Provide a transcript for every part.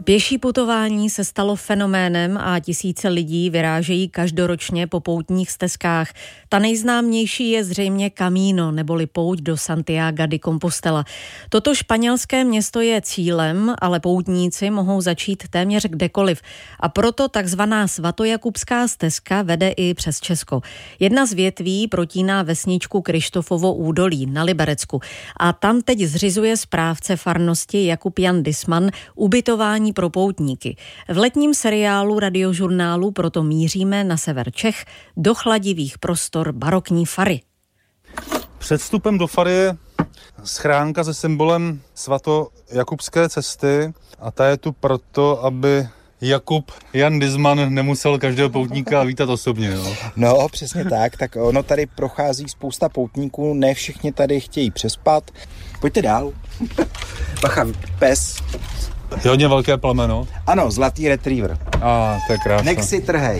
Pěší putování se stalo fenoménem a tisíce lidí vyrážejí každoročně po poutních stezkách. Ta nejznámější je zřejmě Camino, neboli pouť do Santiaga de Compostela. Toto španělské město je cílem, ale poutníci mohou začít téměř kdekoliv. A proto takzvaná svatojakubská stezka vede i přes Česko. Jedna z větví protíná vesničku Kryštofovo údolí na Liberecku. A tam teď zřizuje správce farnosti Jakub Jan Disman ubytování pro poutníky. V letním seriálu Radiožurnálu proto míříme na sever Čech do chladivých prostor barokní fary. Před vstupem do fary je schránka se symbolem svatojakubské cesty a ta je tu proto, aby Jakub Jan Disman nemusel každého poutníka vítat osobně. Jo? No, přesně tak. Tak ono tady prochází spousta poutníků, ne všichni tady chtějí přespat. Pojďte dál. Bacha, pes. Je hodně velké plemeno. Ano, zlatý retriever. To je krásné. Nech si trhej.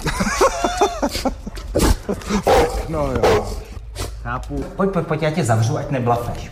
No jo. Chápu. Pojď, já tě zavřu, ať neblafeš.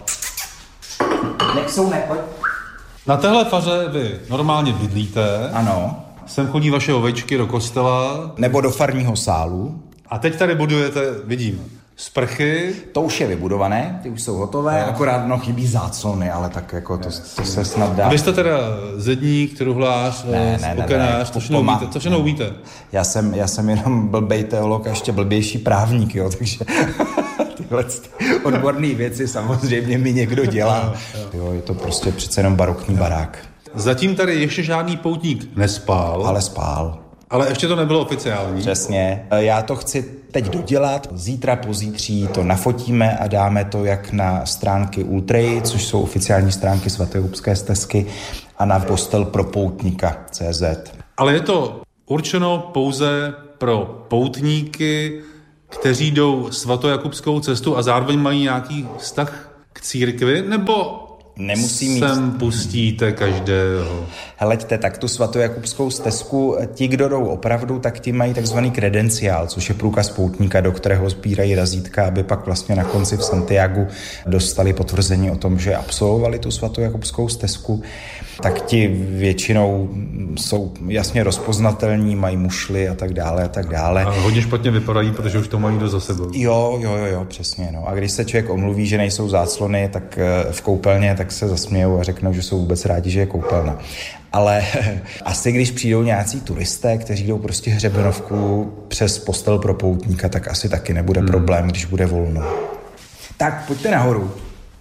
Pojď. Na téhle faře vy normálně bydlíte. Ano. Sem chodí vaše ovečky do kostela. Nebo do farního sálu. A teď tady budujete, vidím, sprchy. To už je vybudované, ty už jsou hotové, akorát chybí záclony, ale tak jako to se snad dá. A vy jste teda zedník, truhlář, okenář, co všechno umíte? Já jsem jenom blbej teolog a ještě blbější právník, jo, takže tyhle odborné věci samozřejmě mi někdo dělá. Jo, je to prostě přece jenom barokní barák. Zatím tady ještě žádný poutník nespál. Ale spál. Ale ještě to nebylo oficiální. Přesně. Já to chci teď dodělat. Zítra, pozítří to nafotíme a dáme to jak na stránky Ultry, což jsou oficiální stránky svatojakubské stezky, a na postelpropoutnika.cz. Ale je to určeno pouze pro poutníky, kteří jdou svatojakubskou cestu a zároveň mají nějaký vztah k církvi, nebo nemusí mít. Sem pustíte každého. Heleďte, tak tu svatojakubskou stezku, ti, kdo jdou opravdu, tak ti mají takzvaný kredenciál, což je průkaz poutníka, do kterého sbírají razítka, aby pak vlastně na konci v Santiagu dostali potvrzení o tom, že absolvovali tu svatojakubskou stezku. Tak ti většinou jsou jasně rozpoznatelní, mají mušly a tak dále a tak dále. A hodně špatně vypadají, protože už to mají dost za sebou. Jo, přesně. No. A když se člověk omluví, že nejsou záclony, tak v koupelně, tak se zasmějou a řeknou, že jsou vůbec rádi, že je koupelna. Ale asi když přijdou nějací turisté, kteří jdou prostě hřebenovku přes postel pro poutníka, tak asi taky nebude problém, když bude volno. Tak, pojďte nahoru.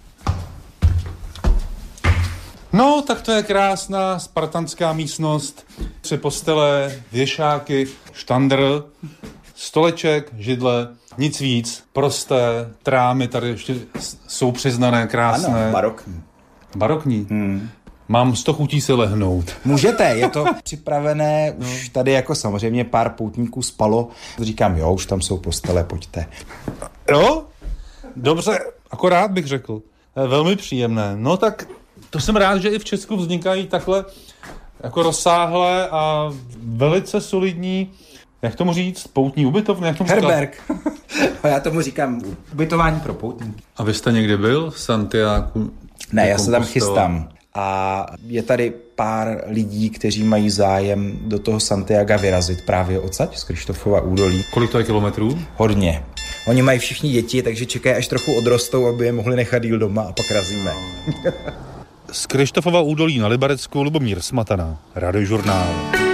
No, tak to je krásná spartanská místnost. 3 postele, věšáky, štandr, stoleček, židle, nic víc. Prosté, trámy tady ještě jsou přiznané, krásné. Ano, barokní. Barokní? Mám 100 chutí se lehnout. Můžete, je to připravené, už tady jako samozřejmě pár poutníků spalo. Říkám, jo, už tam jsou postele, pojďte. Jo? Dobře, akorát bych řekl. Velmi příjemné. No tak to jsem rád, že i v Česku vznikají takhle jako rozsáhlé a velice solidní, jak tomu říct, poutní ubytovny? Herberg. Já tomu říkám ubytování pro poutníky. A vy jste někdy byl v Santiagu? Ne, já se tam chystám. A je tady pár lidí, kteří mají zájem do toho Santiaga vyrazit právě odsaď z Kryštofova údolí. Kolik to je kilometrů? Hodně. Oni mají všichni děti, takže čekají, až trochu odrostou, aby je mohli nechat díl doma a pak razíme. Z Kryštofova údolí na Liberecku Lubomír Smatana, Radiožurnál.